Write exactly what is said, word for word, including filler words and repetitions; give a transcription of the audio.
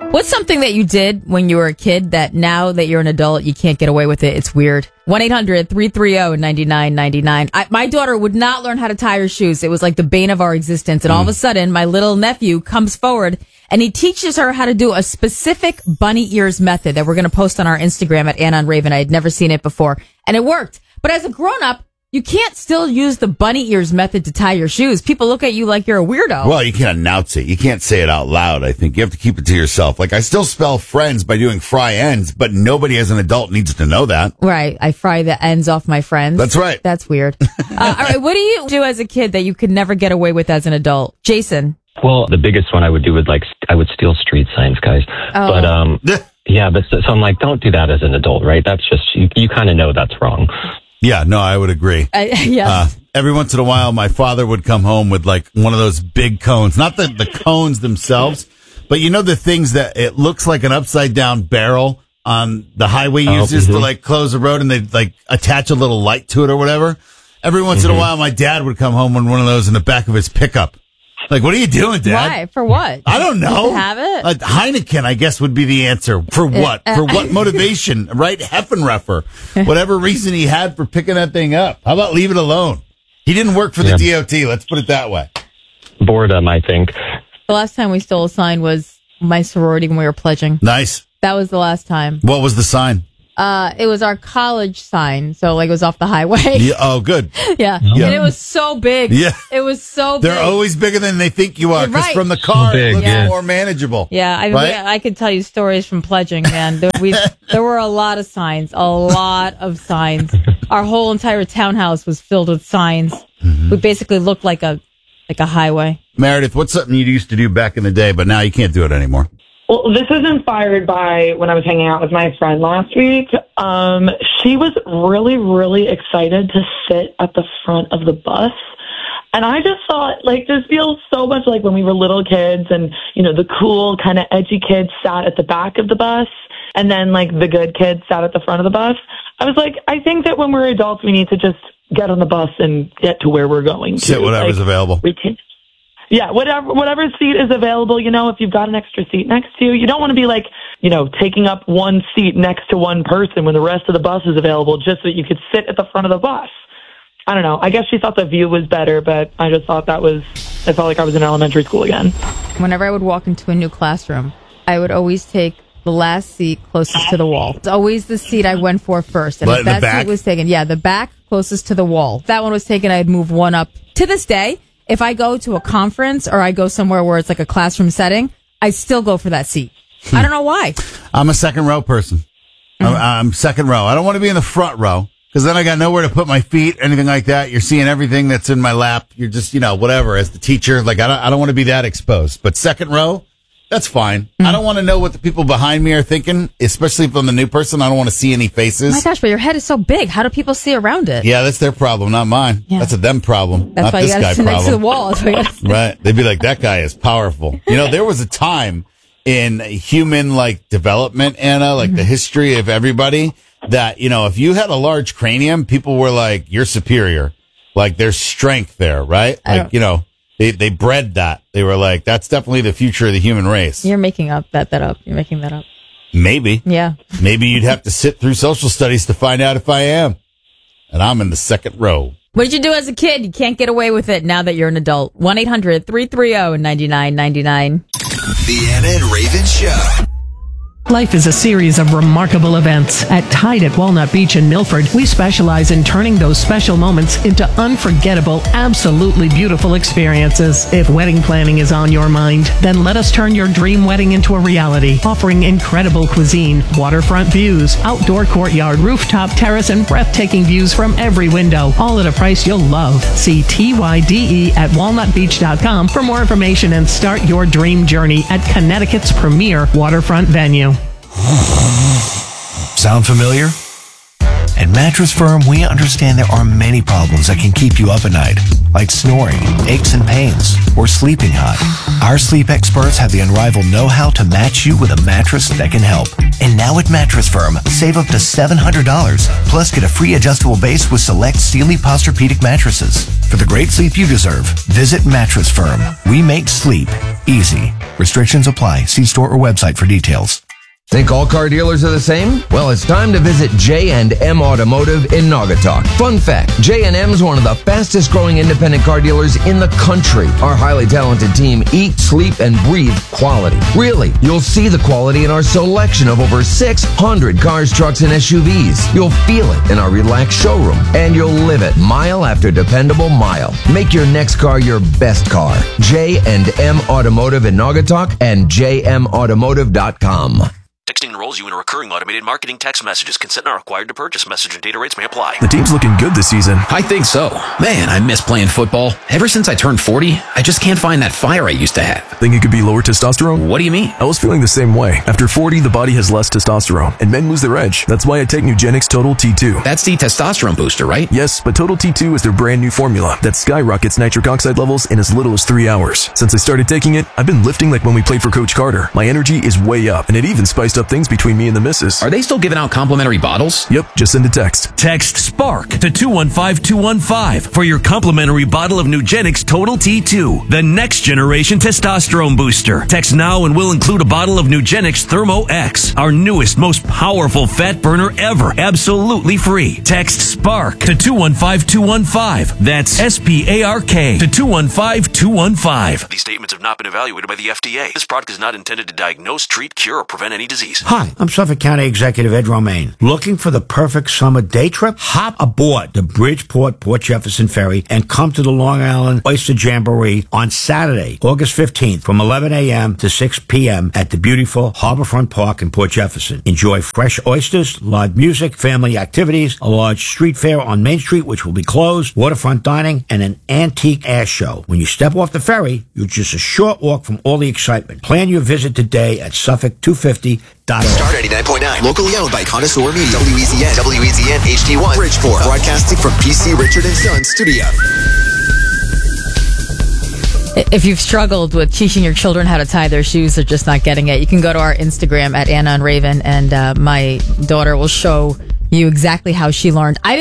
What's something that you did when you were a kid that now that you're an adult, you can't get away with it? It's weird. one eight hundred three three zero nine nine nine nine. I, my daughter would not learn how to tie her shoes. It was like the bane of our existence. And all of a sudden, my little nephew comes forward and he teaches her how to do a specific bunny ears method that we're going to post on our Instagram at Anna and Raven. I had never seen it before. And it worked. But as a grown-up, you can't still use the bunny ears method to tie your shoes. People look at you like you're a weirdo. Well, you can't announce it. You can't say it out loud. I think you have to keep it to yourself. Like, I still spell friends by doing fry ends, but nobody as an adult needs to know that. Right. I fry the ends off my friends. That's right. That's weird. uh, all right. What do you do as a kid that you could never get away with as an adult? Jason. Well, the biggest one I would do would like, I would steal street signs, guys. Oh. But, um, yeah, but so, so I'm like, don't do that as an adult, right? That's just, you, you kind of know that's wrong. Yeah, no, I would agree. I, yes. Uh, every once in a while, my father would come home with like one of those big cones, not the, the cones themselves, but you know, the things that it looks like an upside down barrel on the highway Oh, uses mm-hmm. to like close the road, and they like attach a little light to it or whatever. Every once Mm-hmm. in a while, my dad would come home with one of those in the back of his pickup. Like, what are you doing, Dad? Why? For what? I don't know. You have it? Uh, Heineken, I guess, would be the answer. For what? Uh, For what motivation? Right? Heffenreffer. Whatever reason he had for picking that thing up. How about leave it alone? He didn't work for the Yeah. D O T. Let's put it that way. Boredom, I think. The last time we stole a sign was my sorority when we were pledging. Nice. That was the last time. What was the sign? Uh, it was our college sign. So, like, it was off the highway. Yeah, oh, good. yeah. Yeah. And it was so big. Yeah. It was so big. They're always bigger than they think you are. You're Because right. from the car, big, it looks yeah. more manageable. Yeah, I mean, Right? we- I could tell you stories from pledging, man. There, we, there were a lot of signs, a lot of signs. Our whole entire townhouse was filled with signs. Mm-hmm. We basically looked like a like a highway. Meredith, what's something you used to do back in the day, but now you can't do it anymore? Well, this is inspired by when I was hanging out with my friend last week. Um, she was really, really excited to sit at the front of the bus. And I just thought, like, this feels so much like when we were little kids and, you know, the cool kind of edgy kids sat at the back of the bus and then, like, the good kids sat at the front of the bus. I was like, I think that when we're adults, we need to just get on the bus and get to where we're going to. Sit whatever's like, available. We can. Yeah, whatever whatever seat is available, you know, if you've got an extra seat next to you, you don't want to be like, you know, taking up one seat next to one person when the rest of the bus is available just so that you could sit at the front of the bus. I don't know. I guess she thought the view was better, but I just thought that was, I felt like I was in elementary school again. Whenever I would walk into a new classroom, I would always take the last seat closest to the wall. It's always the seat I went for first. And What, if in the that back? seat was taken, yeah, the back closest to the wall. If that one was taken, I'd move one up. To this day, if I go to a conference or I go somewhere where it's like a classroom setting, I still go for that seat. I don't know why. I'm a second row person. Mm-hmm. I'm, I'm second row. I don't want to be in the front row because then I got nowhere to put my feet, anything like that. You're seeing everything that's in my lap. You're just, you know, whatever. As the teacher, like I don't, I don't want to be that exposed. But second row, that's fine. Mm-hmm. I don't want to know what the people behind me are thinking, especially if I'm the new person. I don't want to see any faces. Oh my gosh, but your head is so big. How do people see around it? Yeah, that's their problem, not mine. Yeah. That's a them problem, That's not why you this got guy to sit next to the problem. wall. That's why you gotta sit- Right. They'd be like, that guy is powerful. You know, there was a time in human like development, Anna, like Mm-hmm. the history of everybody that, you know, if you had a large cranium, people were like, you're superior. Like there's strength there, right? I Like, don't- you know, they, they bred that. They were like, that's definitely the future of the human race. You're making up that that up. You're making that up. Maybe. Yeah. Maybe you'd have to sit through social studies to find out if I am. And I'm in the second row. What did you do as a kid? You can't get away with it now that you're an adult. one eight hundred three three zero nine nine nine nine. The Anna and Raven Show. Life is a series of remarkable events. At Tide at Walnut Beach in Milford, we specialize in turning those special moments into unforgettable, absolutely beautiful experiences. If wedding planning is on your mind, then let us turn your dream wedding into a reality, offering incredible cuisine, waterfront views, outdoor courtyard, rooftop terrace, and breathtaking views from every window, all at a price you'll love. See T Y D E at walnut beach dot com for more information and start your dream journey at Connecticut's premier waterfront venue. Sound familiar? At Mattress Firm, we understand there are many problems that can keep you up at night, like snoring, aches and pains, or sleeping hot. Our sleep experts have the unrivaled know-how to match you with a mattress that can help. And now at Mattress Firm, save up to seven hundred dollars, plus get a free adjustable base with select Sealy Posturepedic mattresses. For the great sleep you deserve, visit Mattress Firm. We make sleep easy. Restrictions apply. See store or website for details. Think all car dealers are the same? Well, it's time to visit J and M Automotive in Naugatuck. Fun fact, J and M is one of the fastest growing independent car dealers in the country. Our highly talented team eat, sleep, and breathe quality. Really, you'll see the quality in our selection of over six hundred cars, trucks, and S U Vs. You'll feel it in our relaxed showroom, and you'll live it mile after dependable mile. Make your next car your best car. J and M Automotive in Naugatuck and j m automotive dot com. Texting enrolls you in a recurring automated marketing text messages. Consent not required to purchase. Message and data rates may apply. The team's looking good this season. I think so. Man, I miss playing football. Ever since I turned forty, I just can't find that fire I used to have. Think it could be lower testosterone? What do you mean? I was feeling the same way. After forty, the body has less testosterone, and men lose their edge. That's why I take Nugenix Total T two. That's the testosterone booster, right? Yes, but Total T two is their brand new formula that skyrockets nitric oxide levels in as little as three hours. Since I started taking it, I've been lifting like when we played for Coach Carter. My energy is way up, and it even spiced up things between me and the missus. Are they still giving out complimentary bottles? Yep, just send a text. Text SPARK to two one five two one five for your complimentary bottle of Nugenix Total T two, the next generation testosterone booster. Text now and we'll include a bottle of Nugenix Thermo X, our newest, most powerful fat burner ever, absolutely free. Text SPARK to two one five two one five. That's S P A R K to two one five two one five. These statements have not been evaluated by the F D A. This product is not intended to diagnose, treat, cure, or prevent any disease. Hi, I'm Suffolk County Executive Ed Romaine. Looking for the perfect summer day trip? Hop aboard the Bridgeport Port Jefferson Ferry and come to the Long Island Oyster Jamboree on Saturday, August fifteenth from eleven a.m. to six p.m. at the beautiful Harborfront Park in Port Jefferson. Enjoy fresh oysters, live music, family activities, a large street fair on Main Street, which will be closed, waterfront dining, and an antique ass show. When you step off the ferry, you're just a short walk from all the excitement. Plan your visit today at Suffolk two fifty dot org. Star ninety-nine point nine, locally owned by Connoisseur Media. W E Z N, W E Z N H D one, Bridgeport. Broadcasting from P C Richard and Son Studio. If you've struggled with teaching your children how to tie their shoes, they're just not getting it, you can go to our Instagram at Anna and Raven, and uh, my daughter will show you exactly how she learned. I